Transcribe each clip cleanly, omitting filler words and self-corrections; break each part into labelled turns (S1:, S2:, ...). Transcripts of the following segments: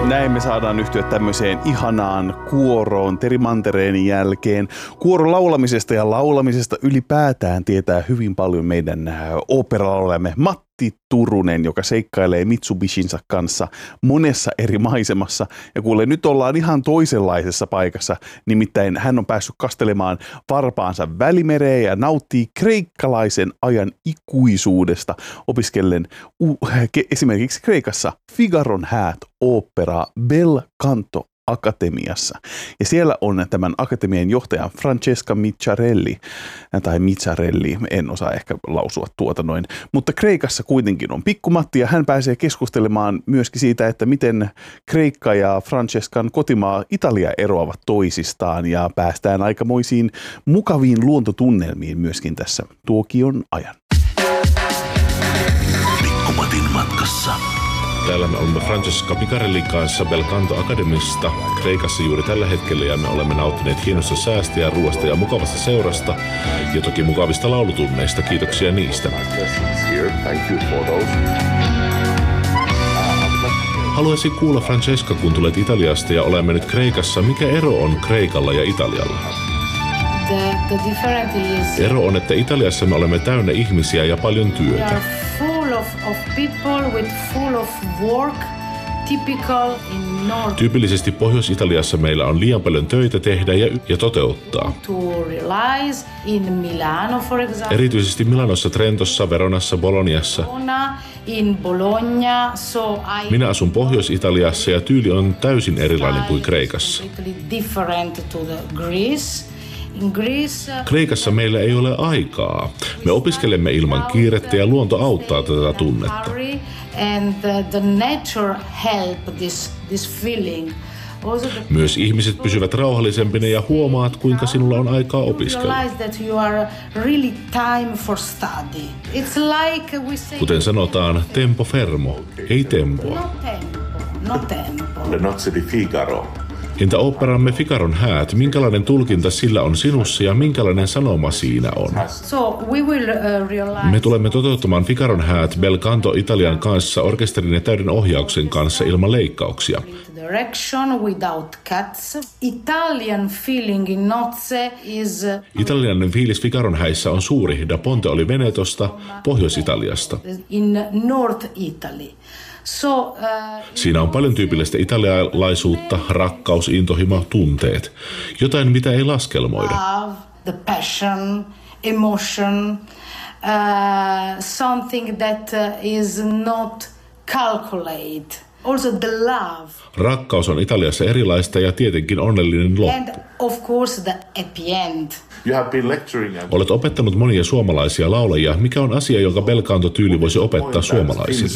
S1: Näin me saadaan yhtyä tämmöiseen ihanaan kuoroon Teri Mantereen jälkeen. Kuoron laulamisesta ja laulamisesta ylipäätään tietää hyvin paljon meidän ooperalaulajamme Matti Turunen, joka seikkailee Mitsubishinsa kanssa monessa eri maisemassa. Ja kuule, nyt ollaan ihan toisenlaisessa paikassa, nimittäin hän on päässyt kastelemaan varpaansa Välimereen ja nauttii kreikkalaisen ajan ikuisuudesta opiskellen esimerkiksi Kreikassa Figaron häät oopperaa Bel Canto Akatemiassa. Ja siellä on tämän akatemian johtaja Francesca Micciarelli, en osaa ehkä lausua tuota noin, mutta Kreikassa kuitenkin on Pikku-Matti ja hän pääsee keskustelemaan myöskin siitä, että miten Kreikka ja Francescan kotimaa Italia eroavat toisistaan ja päästään aikamoisiin mukaviin luontotunnelmiin myöskin tässä tuokion ajan.
S2: Pikku-Matin matkassa.
S3: Täällä me olemme Francesca Picarellin kanssa Bel Canto Akademista Kreikassa juuri tällä hetkellä ja me olemme nauttineet hienosta säästä ja ruoasta ja mukavasta seurasta ja toki mukavista laulutunneista. Kiitoksia niistä. Haluaisin kuulla Francesca, kun tulet Italiasta ja olemme nyt Kreikassa. Mikä ero on Kreikalla ja Italialla? Ero on, että Italiassa me olemme täynnä ihmisiä ja paljon työtä. Tyypillisesti Pohjois-Italiassa meillä on liian paljon töitä tehdä ja toteuttaa. Erityisesti Milanossa, Trentossa, Veronassa, Boloniassa. Minä asun Pohjois-Italiassa ja tyyli on täysin erilainen kuin Kreikassa. Kreikassa meillä ei ole aikaa. Me opiskelemme ilman kiirettä ja luonto auttaa tätä tunnetta. Myös ihmiset pysyvät rauhallisempina ja huomaat, kuinka sinulla on aikaa opiskella. Kuten sanotaan, tempo fermo, ei tempoa.
S2: Le nozze di Figaro.
S3: Entä oopperamme Figaron häät? Minkälainen tulkinta sillä on sinussa ja minkälainen sanoma siinä on? Me tulemme toteuttamaan Figaron häät Bel Canto Italian kanssa orkesterin ja täyden ohjauksen kanssa ilman leikkauksia. Italialainen fiilis Figaron häissä on suuri. Da Ponte oli Venetosta, Pohjois-Italiasta. Siinä on paljon tyypillistä italialaisuutta, rakkaus, intohimo, tunteet. Jotain, mitä ei laskelmoida.
S4: The passion, emotion, something that is not calculate. Also the love.
S3: Rakkaus on Italiassa erilaista ja tietenkin onnellinen loppu.
S4: And of course the happy end.
S3: Olet opettanut monia suomalaisia laulajia. Mikä on asia, jonka Bel Canto-tyyli voisi opettaa suomalaisille?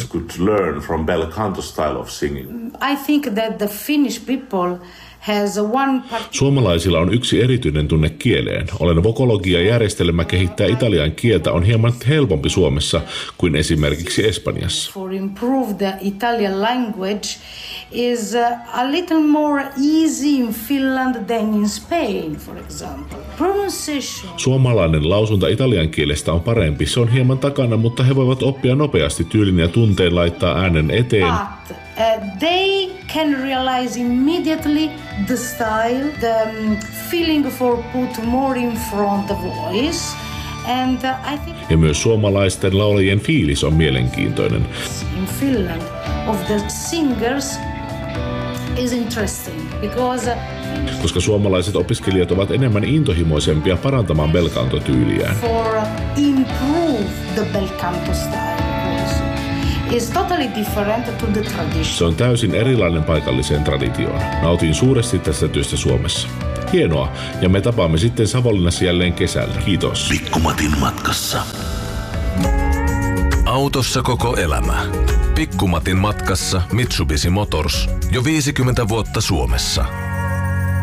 S4: I think that the Finnish people has one
S3: Suomalaisilla on yksi erityinen tunne kieleen. Olen vokologi ja järjestelmä kehittää italian kieltä on hieman helpompi Suomessa kuin esimerkiksi Espanjassa.
S4: For improve the Italian language is a little more easy in Finland than in Spain, for example. Pronunciation.
S3: Suomalainen lausunta italian kielestä on parempi. Se on hieman takana, mutta he voivat oppia nopeasti tyylin ja tunteen laittaa äänen eteen.
S4: But they can realize immediately the style, the feeling for put more in front the voice. And I think
S3: ja myös suomalaisten laulajien fiilis on mielenkiintoinen.
S4: In Finland of the singers is interesting because
S3: koska suomalaiset opiskelijat ovat enemmän intohimoisempia parantamaan Bel Canto-tyyliään.
S4: For improve the Bel Canto style also is totally different to the tradition.
S3: Se on täysin erilainen paikalliseen traditioon. Nautin suuresti tästä työstä Suomessa. Hienoa, ja me tapaamme sitten Savonlinnassa jälleen kesällä. Kiitos.
S2: Pikku-Matin matkassa.
S5: Autossa koko elämä. Pikku-Matin matkassa Mitsubishi Motors. Jo 50 vuotta Suomessa.